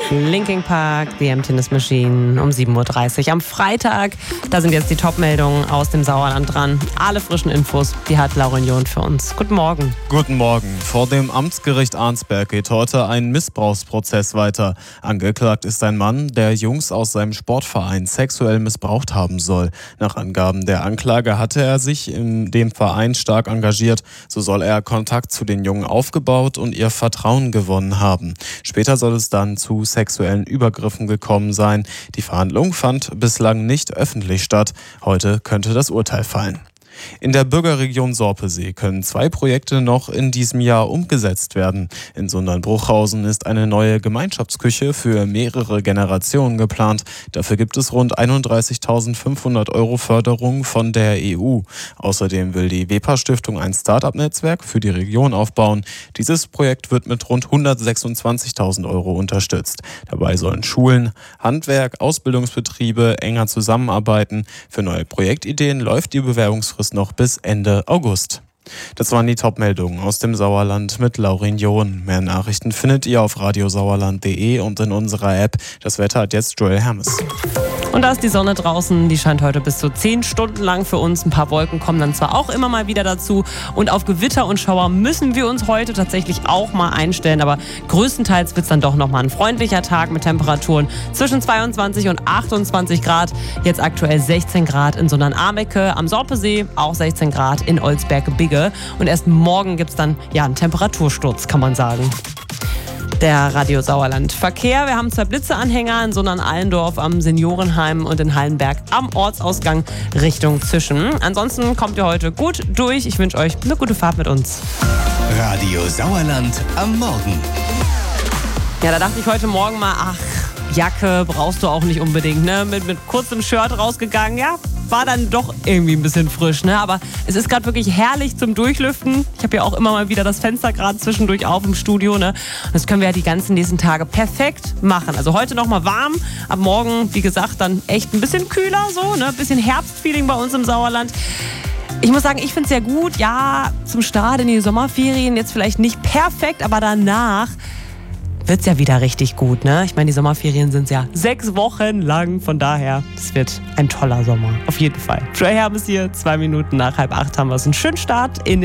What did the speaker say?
Linkin Park, The Emptiness Machine um 7.30 Uhr am Freitag. Da sind jetzt die Top-Meldungen aus dem Sauerland dran. Alle frischen Infos, die hat Lauren John für uns. Guten Morgen. Guten Morgen. Vor dem Amtsgericht Arnsberg geht heute ein Missbrauchsprozess weiter. Angeklagt ist ein Mann, der Jungs aus seinem Sportverein sexuell missbraucht haben soll. Nach Angaben der Anklage hatte er sich in dem Verein stark engagiert. So soll er Kontakt zu den Jungen aufgebaut und ihr Vertrauen gewonnen haben. Später soll es dann zu sexuellen Übergriffen gekommen sein. Die Verhandlung fand bislang nicht öffentlich statt. Heute könnte das Urteil fallen. In der Bürgerregion Sorpesee können 2 Projekte noch in diesem Jahr umgesetzt werden. In Sundern-Bruchhausen ist eine neue Gemeinschaftsküche für mehrere Generationen geplant. Dafür gibt es rund 31.500 € Förderung von der EU. Außerdem will die WEPA-Stiftung ein Start-up-Netzwerk für die Region aufbauen. Dieses Projekt wird mit rund 126.000 € unterstützt. Dabei sollen Schulen, Handwerk, Ausbildungsbetriebe enger zusammenarbeiten. Für neue Projektideen läuft die Bewerbungsfrist noch bis Ende August. Das waren die Top-Meldungen aus dem Sauerland mit Lauren John. Mehr Nachrichten findet ihr auf radiosauerland.de und in unserer App. Das Wetter hat jetzt Joel Hermes. Und da ist die Sonne draußen, die scheint heute bis zu 10 Stunden lang für uns. Ein paar Wolken kommen dann zwar auch immer mal wieder dazu. Und auf Gewitter und Schauer müssen wir uns heute tatsächlich auch mal einstellen. Aber größtenteils wird es dann doch nochmal ein freundlicher Tag mit Temperaturen zwischen 22 und 28 Grad. Jetzt aktuell 16 Grad in Sundern-Amecke, am Sorpesee auch 16 Grad in Olsberg-Bigge. Und erst morgen gibt es dann einen Temperatursturz, kann man sagen. Der Radio Sauerland Verkehr. Wir haben 2 Blitzeanhänger in Sundern-Allendorf am Seniorenheim und in Hallenberg am Ortsausgang Richtung Zischen. Ansonsten kommt ihr heute gut durch. Ich wünsche euch eine gute Fahrt mit uns. Radio Sauerland am Morgen. Ja, da dachte ich heute Morgen mal, Jacke brauchst du auch nicht unbedingt, ne? Mit kurzem Shirt rausgegangen, ja, war dann doch irgendwie ein bisschen frisch, ne? Aber es ist gerade wirklich herrlich zum Durchlüften. Ich habe ja auch immer mal wieder das Fenster gerade zwischendurch auf im Studio, ne? Und das können wir ja die ganzen nächsten Tage perfekt machen. Also heute nochmal warm, ab morgen, wie gesagt, dann echt ein bisschen kühler so, ne? Ein bisschen Herbstfeeling bei uns im Sauerland. Ich muss sagen, ich finde es sehr gut. Ja, zum Start in die Sommerferien jetzt vielleicht nicht perfekt, aber danach wird's ja wieder richtig gut, ne? Ich meine, die Sommerferien sind ja 6 Wochen lang. Von daher, es wird ein toller Sommer. Auf jeden Fall. Joel Hermes hier, 2 Minuten nach 7:30 haben wir es. Einen schönen Start in